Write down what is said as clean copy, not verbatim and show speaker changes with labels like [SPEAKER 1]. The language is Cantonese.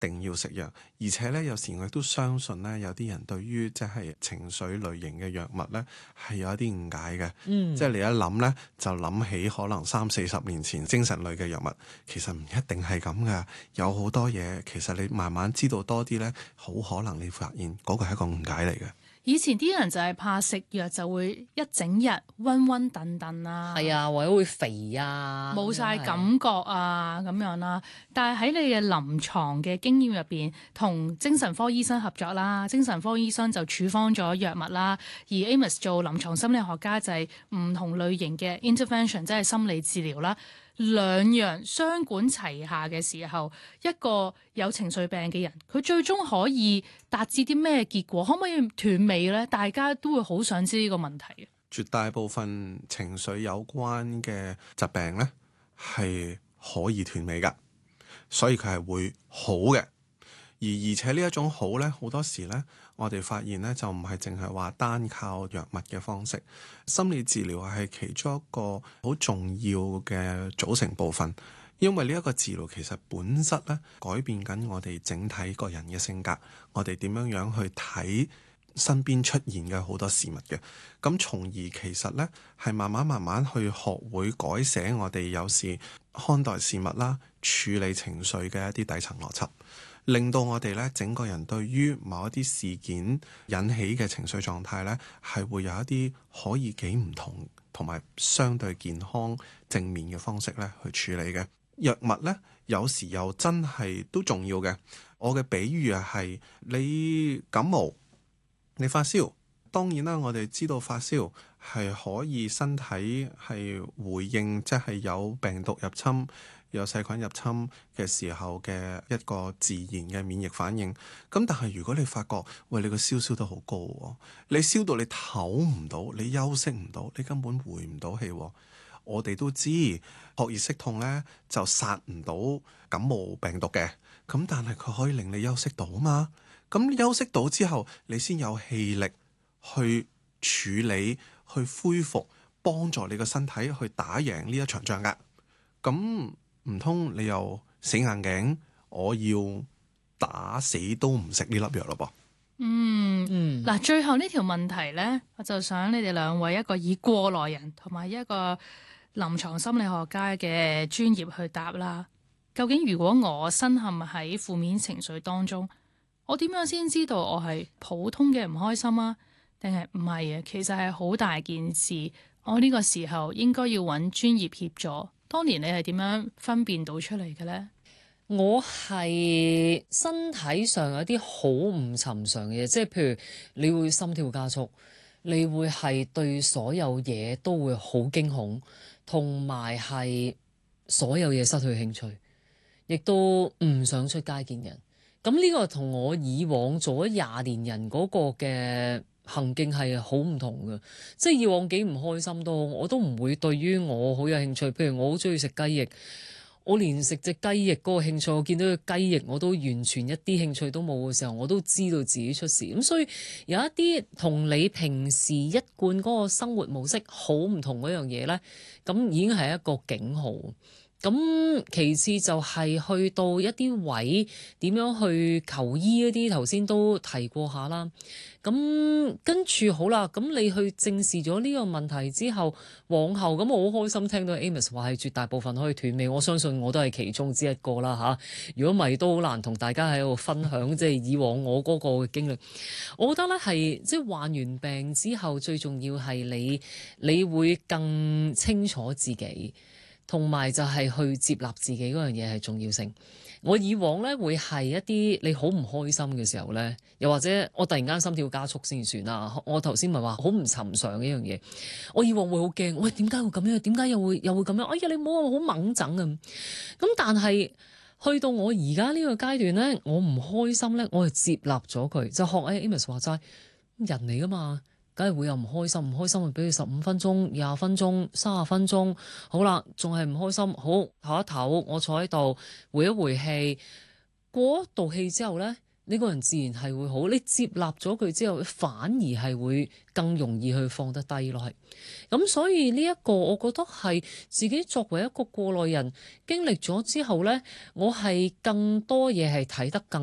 [SPEAKER 1] 定要食藥，而且咧有時我亦都相信咧，有啲人對於即係情緒類型嘅藥物咧係有一啲誤解嘅。即係你一諗咧就諗起可能30-40年前精神類嘅藥物，其實唔一定係咁噶。有好多嘢其實你慢慢知道多啲咧，好可能你發現嗰個係一個誤解嚟嘅。
[SPEAKER 2] 以前啲人就係怕食藥就會一整日暈暈頓頓啊，
[SPEAKER 3] 係啊，或者會肥啊，
[SPEAKER 2] 冇晒感覺啊咁樣啦。但係喺你嘅臨床嘅經驗入邊，同精神科醫生合作啦，精神科醫生就處方咗藥物啦，而 Amos 做臨床心理學家就係唔同類型嘅 intervention， 即係心理治療啦。兩樣雙管齊下嘅時候，一個有情緒病嘅人，佢最終可以達至啲咩結果？可唔可以斷尾呢？大家都會好想知呢個問題。
[SPEAKER 1] 絕大部分情緒有關嘅疾病呢，係可以斷尾㗎，所以佢係會好嘅。而且呢一種好呢，好多時呢，我哋發現呢，就唔係淨係話單靠藥物嘅方式，心理治療係其中一個好重要嘅組成部分。因為呢一個治療其實本質呢，改變緊我哋整體個人嘅性格，我哋點樣去睇身邊出現嘅好多事物嘅，咁從而其實呢，係慢慢去學會改寫我哋有時看待事物啦、處理情緒嘅一啲底層邏輯，令到我哋呢整個人對於某一啲事件引起嘅情緒狀態呢，係會有一啲可以幾唔同埋相對健康正面嘅方式呢去處理嘅。藥物呢，有時又真係都重要嘅。我嘅比喻係你感冒，你發燒，當然啦，我哋知道發燒係可以身體係回應，即係有病毒入侵、有細菌入侵嘅時候嘅一個自然嘅免疫反應。咁但係如果你發覺，喂，你個燒得好高喎，你燒到你唞唔到，你休息唔到，你根本回唔到氣喎。我哋都知撲熱息痛呢就殺唔到感冒病毒嘅，咁但係佢可以令你休息到嘛。咁休息到之後，你先有氣力去處理、去恢復，幫助你個身體去打贏呢一場仗㗎。咁唔通你又死硬頸，我要打死都唔食呢粒藥咯噃？
[SPEAKER 2] 嗱，最後呢條問題呢，我就想你哋兩位，一個以過來人同埋一個臨床心理學家嘅專業去答啦。究竟如果我身陷喺負面情緒當中，我點樣先知道我係普通嘅唔開心啊？定係唔係啊？其實係好大件事，我呢個時候應該要揾專業協助。當年你係點樣分辨到出嚟嘅呢？
[SPEAKER 3] 我係身體上有啲好唔尋常嘅嘢，即係譬如你會心跳加速，你會係對所有嘢都會好驚恐，同埋係所有嘢失去興趣，亦都唔想出街見人。咁呢個同我以往做咗20年人嗰個嘅行徑係好唔同嘅，即係以往幾唔開心都好，我都唔會對於我好有興趣。譬如我好中意食雞翼，我連食隻雞翼嗰個興趣，我見到個雞翼我都完全一啲興趣都冇嘅時候，我都知道自己出事。咁所以有一啲同你平時一貫嗰個生活模式好唔同嗰樣嘢呢，咁已經係一個警號。咁其次就係去到一啲位點樣去求醫嗰啲，頭先都提過下啦。咁跟住好啦，咁你去正視咗呢個問題之後，往後咁我好開心聽到 Amos 話係絕大部分可以斷尾，我相信我都係其中之一個啦嚇。如果唔係都好難同大家喺度分享即係以往我嗰個嘅經歷。我覺得咧係即係患完病之後，最重要係你會更清楚自己。同埋就係去接納自己嗰樣嘢係重要性。我以往咧會係一啲你好唔開心嘅時候咧，又或者我突然間心跳加速先算啦。我頭先咪話好唔尋常嘅一樣嘢，我以往會好驚，喂，點解會咁樣？點解又會咁樣？哎呀，你唔好話好猛整啊！咁但係去到我而家呢個階段咧，我唔開心咧，我係接納咗佢，就學Amos 話齋，人嚟噶嘛。梗係會有唔開心，唔開心咪俾佢15分鐘、20分鐘、30分鐘，好啦，仲係唔開心，好唞一唞，我坐喺度回一回氣，過一道氣之後呢， 你個人自然係會好。你接納咗佢之後，反而係會更容易去放得低咯。係咁，所以呢一個我覺得係自己作為一個過來人經歷咗之後呢，我係更多嘢係睇得更